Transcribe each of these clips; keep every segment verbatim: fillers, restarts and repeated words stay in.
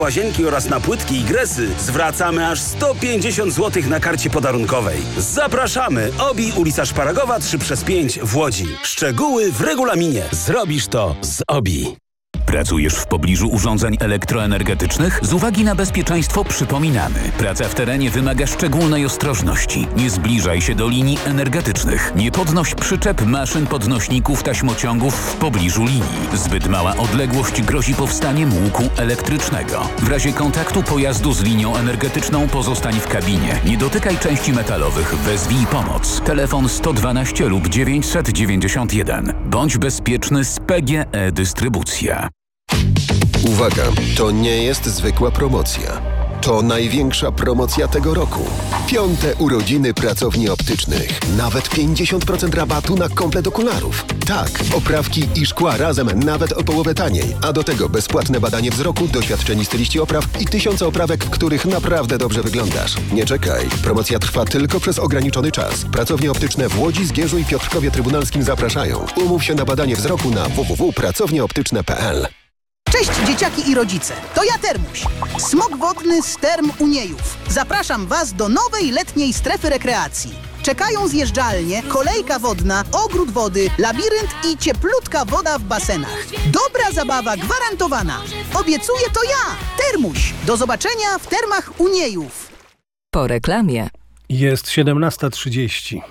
łazienki oraz na płytki i gresy zwracamy aż sto pięćdziesiąt złotych na karcie podarunkowej. Zapraszamy! Obi, ulica Szparagowa trzy przez pięć w Łodzi. Szczegóły w regulaminie. Zrobisz to z Obi. Pracujesz w pobliżu urządzeń elektroenergetycznych? Z uwagi na bezpieczeństwo przypominamy. Praca w terenie wymaga szczególnej ostrożności. Nie zbliżaj się do linii energetycznych. Nie podnoś przyczep, maszyn, podnośników, taśmociągów w pobliżu linii. Zbyt mała odległość grozi powstaniem łuku elektrycznego. W razie kontaktu pojazdu z linią energetyczną pozostań w kabinie. Nie dotykaj części metalowych. Wezwij pomoc. Telefon sto dwanaście lub dziewięćset dziewięćdziesiąt jeden. Bądź bezpieczny z P G E Dystrybucja. Uwaga, to nie jest zwykła promocja. To największa promocja tego roku. Piąte urodziny pracowni optycznych. Nawet pięćdziesiąt procent rabatu na komplet okularów. Tak, oprawki i szkła razem nawet o połowę taniej. A do tego bezpłatne badanie wzroku, doświadczeni styliści opraw i tysiące oprawek, w których naprawdę dobrze wyglądasz. Nie czekaj. Promocja trwa tylko przez ograniczony czas. Pracownie optyczne w Łodzi, Zgierzu i Piotrkowie Trybunalskim zapraszają. Umów się na badanie wzroku na w w w kropka pracownie optyczne kropka p l. Cześć dzieciaki i rodzice, to ja Termuś, smok wodny z Term Uniejów. Zapraszam Was do nowej letniej strefy rekreacji. Czekają zjeżdżalnie, kolejka wodna, ogród wody, labirynt i cieplutka woda w basenach. Dobra zabawa gwarantowana. Obiecuję to ja, Termuś. Do zobaczenia w Termach Uniejów. Po reklamie. Jest siedemnasta trzydzieści.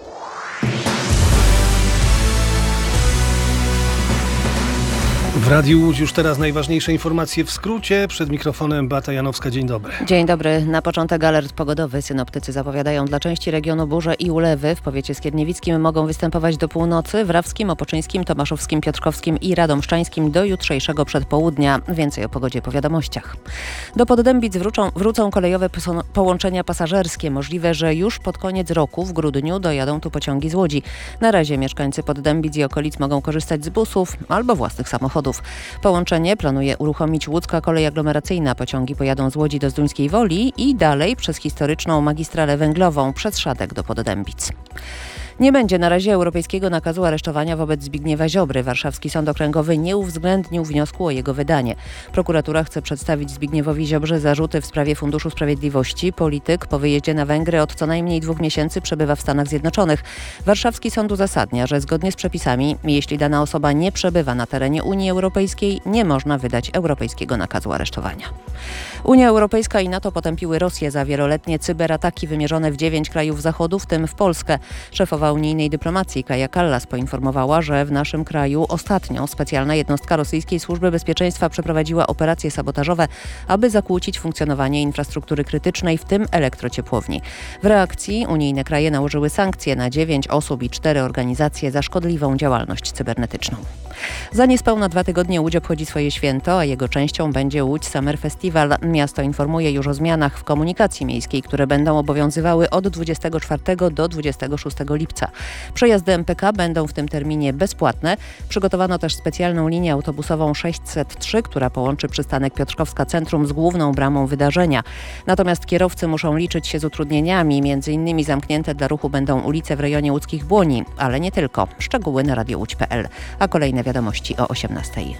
W Radiu Łódź już teraz najważniejsze informacje w skrócie. Przed mikrofonem Beata Janowska. Dzień dobry. Dzień dobry. Na początek alert pogodowy. Synoptycy zapowiadają dla części regionu burze i ulewy. W powiecie skierniewickim mogą występować do północy, w Rawskim, Opoczyńskim, Tomaszowskim, Piotrkowskim i Radomszczańskim do jutrzejszego przedpołudnia. Więcej o pogodzie po wiadomościach. Do Poddębic wrócą, wrócą kolejowe połączenia pasażerskie. Możliwe, że już pod koniec roku, w grudniu, dojadą tu pociągi z Łodzi. Na razie mieszkańcy Poddębic i okolic mogą korzystać z busów albo własnych samochodów. Połączenie planuje uruchomić Łódzka Kolej Aglomeracyjna. Pociągi pojadą z Łodzi do Zduńskiej Woli i dalej przez historyczną magistralę węglową przez Szadek do Poddębic. Nie będzie na razie europejskiego nakazu aresztowania wobec Zbigniewa Ziobry. Warszawski Sąd Okręgowy nie uwzględnił wniosku o jego wydanie. Prokuratura chce przedstawić Zbigniewowi Ziobrze zarzuty w sprawie Funduszu Sprawiedliwości. Polityk po wyjeździe na Węgry od co najmniej dwóch miesięcy przebywa w Stanach Zjednoczonych. Warszawski Sąd uzasadnia, że zgodnie z przepisami, jeśli dana osoba nie przebywa na terenie Unii Europejskiej, nie można wydać europejskiego nakazu aresztowania. Unia Europejska i NATO potępiły Rosję za wieloletnie cyberataki wymierzone w dziewięć krajów Zachodu, w tym w Polskę. Szefowa unijnej dyplomacji Kaja Kallas poinformowała, że w naszym kraju ostatnio specjalna jednostka rosyjskiej służby bezpieczeństwa przeprowadziła operacje sabotażowe, aby zakłócić funkcjonowanie infrastruktury krytycznej, w tym elektrociepłowni. W reakcji unijne kraje nałożyły sankcje na dziewięć osób i cztery organizacje za szkodliwą działalność cybernetyczną. Za niespełna dwa tygodnie Łódź obchodzi swoje święto, a jego częścią będzie Łódź Summer Festival. Miasto informuje już o zmianach w komunikacji miejskiej, które będą obowiązywały od dwudziestego czwartego do dwudziestego szóstego lipca. Przejazdy M P K będą w tym terminie bezpłatne. Przygotowano też specjalną linię autobusową sześćset trzy, która połączy przystanek Piotrkowska Centrum z główną bramą wydarzenia. Natomiast kierowcy muszą liczyć się z utrudnieniami. Między innymi zamknięte dla ruchu będą ulice w rejonie łódzkich Błoni, ale nie tylko. Szczegóły na radio łódź kropka p l. A kolejne wiadomości o osiemnastej.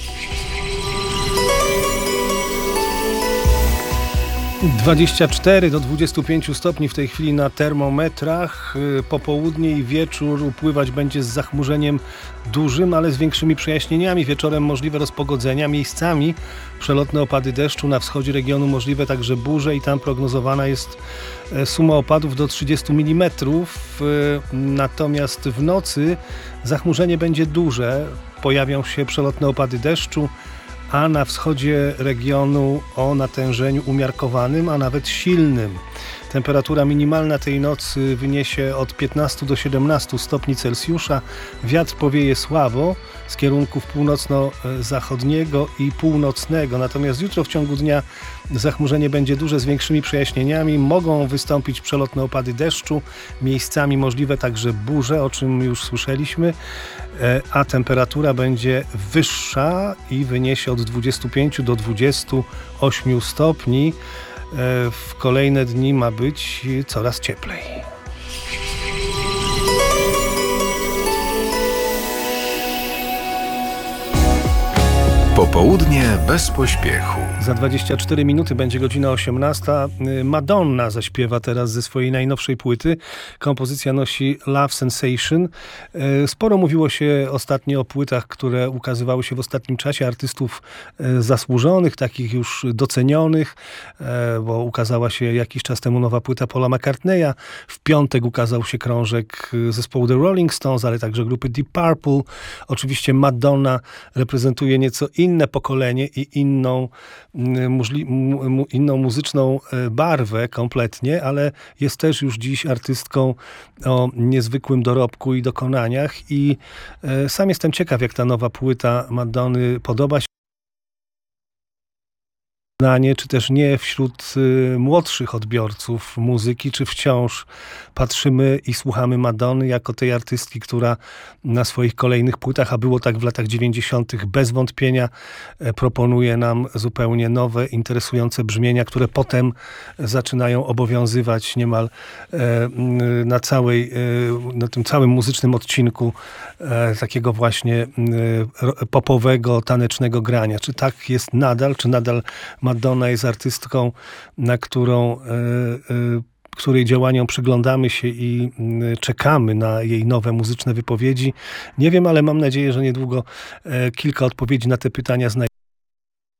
dwadzieścia cztery do dwudziestu pięciu stopni w tej chwili na termometrach. Popołudnie i wieczór upływać będzie z zachmurzeniem dużym, ale z większymi przejaśnieniami. Wieczorem możliwe rozpogodzenia, miejscami przelotne opady deszczu, na wschodzie regionu możliwe także burze i tam prognozowana jest suma opadów do trzydziestu milimetrów. Natomiast w nocy zachmurzenie będzie duże, pojawią się przelotne opady deszczu, a na wschodzie regionu o natężeniu umiarkowanym, a nawet silnym. Temperatura minimalna tej nocy wyniesie od piętnastu do siedemnastu stopni Celsjusza. Wiatr powieje słabo z kierunków północno-zachodniego i północnego. Natomiast jutro w ciągu dnia zachmurzenie będzie duże z większymi przejaśnieniami. Mogą wystąpić przelotne opady deszczu, miejscami możliwe także burze, o czym już słyszeliśmy, a temperatura będzie wyższa i wyniesie od dwudziestu pięciu do dwudziestu ośmiu stopni. W kolejne dni ma być coraz cieplej. Popołudnie bez pośpiechu. Za dwadzieścia cztery minuty będzie godzina osiemnasta. Madonna zaśpiewa teraz ze swojej najnowszej płyty. Kompozycja nosi Love Sensation. Sporo mówiło się ostatnio o płytach, które ukazywały się w ostatnim czasie, artystów zasłużonych, takich już docenionych, bo ukazała się jakiś czas temu nowa płyta Paula McCartneya. W piątek ukazał się krążek zespołu The Rolling Stones, ale także grupy Deep Purple. Oczywiście Madonna reprezentuje nieco inne pokolenie i inną Możli, mu, inną muzyczną barwę kompletnie, ale jest też już dziś artystką o niezwykłym dorobku i dokonaniach i e, sam jestem ciekaw, jak ta nowa płyta Madonny podoba się, czy też nie wśród y, młodszych odbiorców muzyki, czy wciąż patrzymy i słuchamy Madonny jako tej artystki, która na swoich kolejnych płytach, a było tak w latach dziewięćdziesiątych, bez wątpienia e, proponuje nam zupełnie nowe, interesujące brzmienia, które potem zaczynają obowiązywać niemal e, na całej, e, na tym całym muzycznym odcinku e, takiego właśnie e, popowego, tanecznego grania. Czy tak jest nadal, czy nadal Madonna jest artystką, na którą, y, y, której działaniom przyglądamy się i y, czekamy na jej nowe muzyczne wypowiedzi. Nie wiem, ale mam nadzieję, że niedługo y, kilka odpowiedzi na te pytania znajdziemy.